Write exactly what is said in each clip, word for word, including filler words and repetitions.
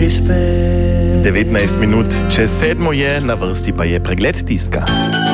devetnajst minut čez sedmo je, na vrsti pa je pregled tiska.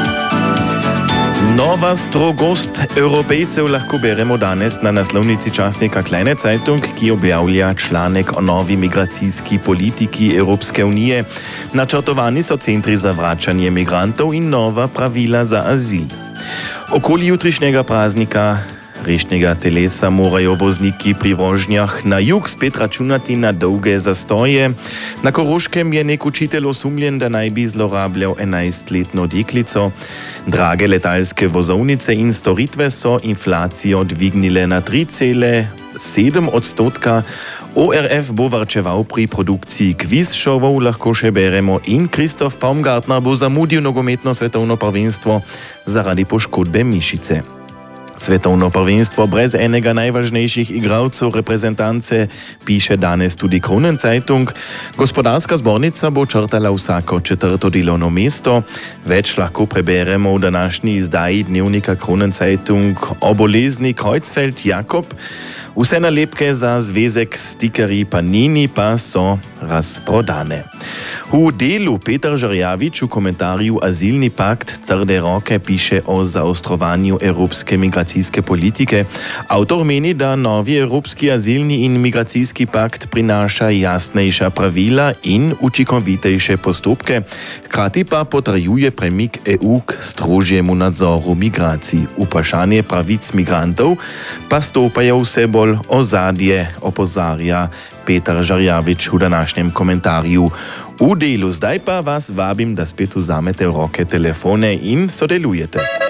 Nova strogost Evropejcev lahko beremo danes na naslovnici časnika Kleine Zeitung, ki objavlja članek o novi migracijski politiki Evropske unije. Načrtovani so centri za vračanje migrantov in nova pravila za azil. Okoli jutrišnjega praznika rešnega telesa morajo vozniki pri vožnjah na jug spet računati na dolge zastoje. Na Koroškem je nek učitelj osumljen, da naj bi zlorabljal enajstletno deklico. Drage letalske vozovnice in storitve so inflacijo dvignile na tri cele sedem odstotka. O R F bo varčeval pri produkciji kviz šovov, lahko še beremo, in Kristof Baumgartner bo zamudil nogometno svetovno prvenstvo zaradi poškodbe mišice. Svetovno prvenstvo brez enega najvažnejših igralcev reprezentance, piše danes tudi Kronen Zeitung. Gospodarska zbornica bo črtala vsako četrto delovno mesto. Več lahko preberemo v današnji izdaji dnevnika Kronen Zeitung o bolezni Creutzfeldt Jakob. Vse nalepke za zvezek stikerji Panini pa so razprodane. V delu Petar Žerjavič v komentarju Azilni pakt trde roke piše o zaostrovanju evropske migracijske politike. Avtor meni, da novi evropski azilni in migracijski pakt prinaša jasnejša pravila in učinkovitejše postopke, hkrati pa potrjuje premik E U k strožjemu nadzoru migracij. Vprašanje pravic migrantov pa stopajo vse bolj ozadje, opozarja Petar Žerjavič v današnjem komentarju. V delu zdaj pa vas vabim, da spet vzamete v roke telefone in sodelujete.